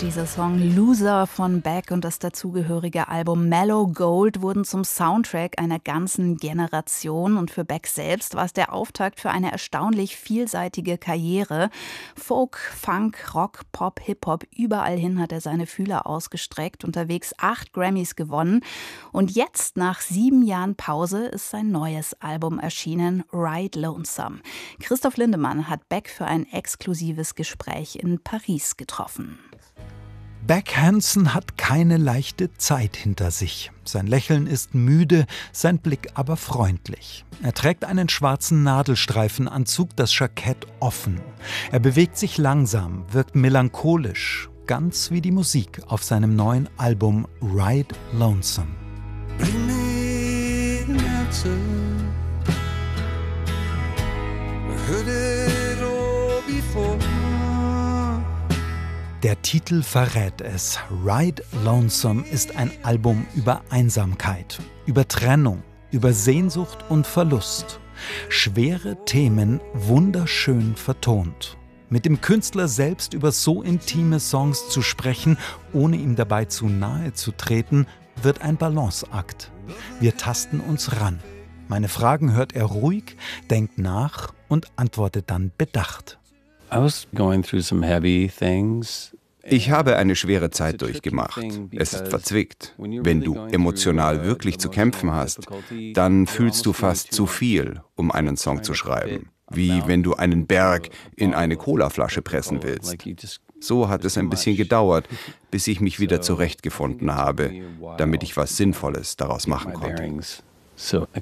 Dieser Song Loser von Beck und das dazugehörige Album Mellow Gold wurden zum Soundtrack einer ganzen Generation. Und für Beck selbst war es der Auftakt für eine erstaunlich vielseitige Karriere. Folk, Funk, Rock, Pop, Hip-Hop, überall hin hat er seine Fühler ausgestreckt, unterwegs 8 Grammys gewonnen. Und jetzt, nach 7 Jahren Pause, ist sein neues Album erschienen, Ride Lonesome. Christoph Lindemann hat Beck für ein exklusives Gespräch in Paris getroffen. Beck Hansen hat keine leichte Zeit hinter sich. Sein Lächeln ist müde, sein Blick aber freundlich. Er trägt einen schwarzen Nadelstreifenanzug, das Jackett offen. Er bewegt sich langsam, wirkt melancholisch, ganz wie die Musik auf seinem neuen Album Ride Lonesome. Bring me an answer. I heard it all before. Der Titel verrät es. Ride Lonesome ist ein Album über Einsamkeit, über Trennung, über Sehnsucht und Verlust. Schwere Themen wunderschön vertont. Mit dem Künstler selbst über so intime Songs zu sprechen, ohne ihm dabei zu nahe zu treten, wird ein Balanceakt. Wir tasten uns ran. Meine Fragen hört er ruhig, denkt nach und antwortet dann bedacht. Ich habe eine schwere Zeit durchgemacht. Es ist verzwickt. Wenn du emotional wirklich zu kämpfen hast, dann fühlst du fast zu viel, um einen Song zu schreiben. Wie wenn du einen Berg in eine Colaflasche pressen willst. So hat es ein bisschen gedauert, bis ich mich wieder zurechtgefunden habe, damit ich was Sinnvolles daraus machen konnte.